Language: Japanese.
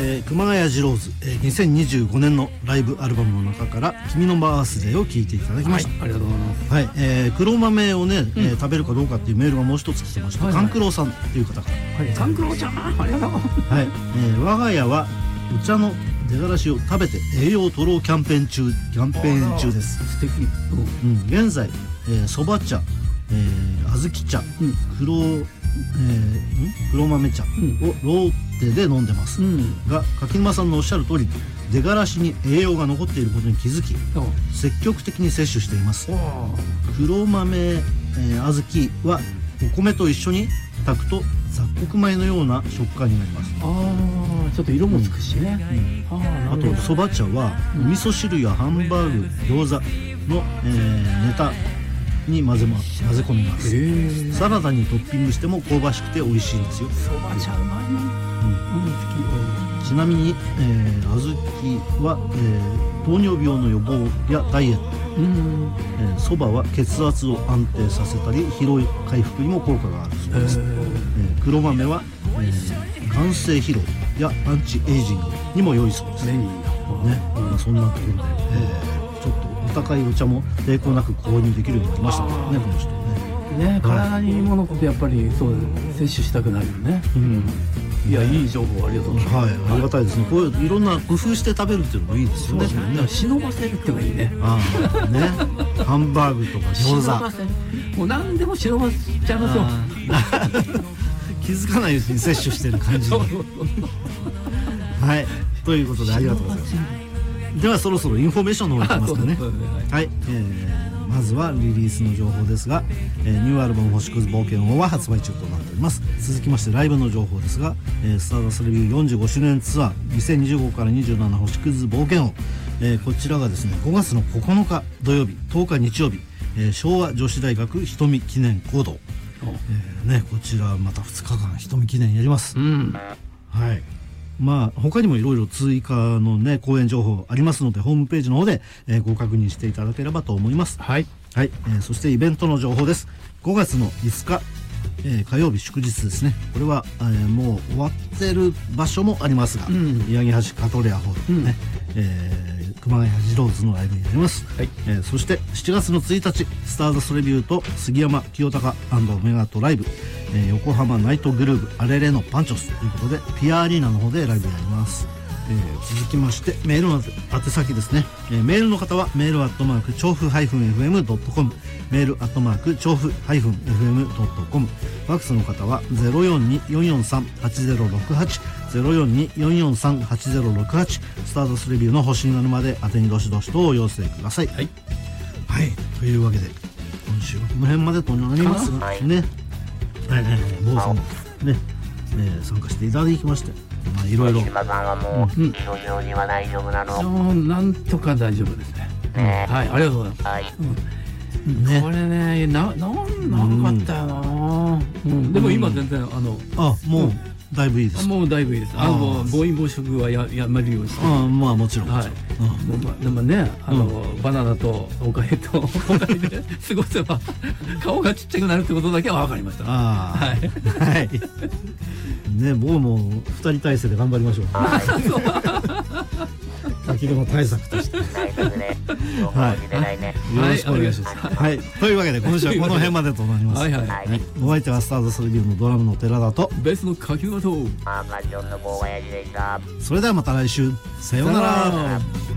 熊谷二郎ズ、2025年のライブアルバムの中から「君のバースデー」を聴いていただきました。 ありがとうございます。 はい、黒豆をね、食べるかどうかっていうメールがもう一つ来てまして、勘九郎さんっていう方から、 勘九郎ちゃんありがとう。 はい、我が家はお茶の出がらしを食べて栄養を取ろうキャンペーン中です。 素敵。 現在そば茶、小豆茶、黒豆茶をローテで飲んでます、が柿沼さんのおっしゃる通り出がらしに栄養が残っていることに気づき積極的に摂取しています。黒豆、小豆はお米と一緒に炊くと雑穀米のような食感になります。 ちょっと色もつくしね。 あとそば茶はお味噌汁やハンバーグ餃子の、ネタに混ぜ込みます。サラダにトッピングしても香ばしくて美味しいんですよ。 そば茶うまいね。 ちなみに、小豆は、糖尿病の予防やダイエット、そばは血圧を安定させたり疲労回復にも効果があるそうです。黒豆は、眼性疲労やアンチエイジングにも良いそうですね。そんなところで、ちょっとお高いお茶も抵抗なく購入できるようになりましたからね、この人ね。 体にいいものってやっぱりそう摂取したくなるよね。いや、いい情報ありがとうございます。 ありがたいですね。こういういろんな工夫して食べるっていうのもいいですよね。 忍ばせるってのがいいね。 ハンバーグとか餃子、 もう何でも忍ばせちゃいますよ。 気づかないうちに摂取してる感じで。はい、ということでありがとうございます。ではそろそろインフォメーションの方に行きますかね。はい、まずはリリースの情報ですが、ニューアルバム星屑冒険王は発売中となっております。続きましてライブの情報ですが、スターダストレビュー45周年ツアー2025から27星屑冒険王、こちらがですね5月の9日土曜日10日日曜日、昭和女子大学瞳記念講堂、こちらまた2日間瞳記念やります。はい、他にもいろいろ追加のね公演情報ありますのでホームページの方で、ご確認していただければと思います。はい、そしてイベントの情報です。5月の5日、火曜日祝日ですね。これは、もう終わってる場所もありますが、宮城橋カトレアホールね、熊谷二郎ズのライブになります。そして7月の1日スターダストレビューと杉山清隆&メガトライブ、横浜ナイトグルーブアレレのパンチョスということでピアアリーナの方でライブやります。続きましてメールの宛先ですね。メールの方はメール@調布-fm.com、メール調布-fm.com、ファックスの方は 042-443-8068 042-443-8068、スターダストレビューの星になるまで宛てにどしどしとお寄せください。はい、というわけで今週はこの辺までとなりますね。坊さんもね、参加していただきまして、いろいろ。 島さんはもう色々には大丈夫なの？ なんとか大丈夫ですね。はい、ありがとうございます。これね、なかったよな。でも今全然もうだいぶいいです。 もうだいぶいいです。暴飲暴食はやめるようにして。 もちろん。 でもね、バナナとおかゆとおかゆで過ごせば顔がちっちゃくなるってことだけは分かりました。はいね、僕も2人体制で頑張りましょう。滝沼対策として。よろしくお願いします。というわけで今週はこの辺までとなります。お相手はスターダストレビューのドラムの寺田とベースの柿沼とパーカッションの小林でした。 それではまた来週、さようなら。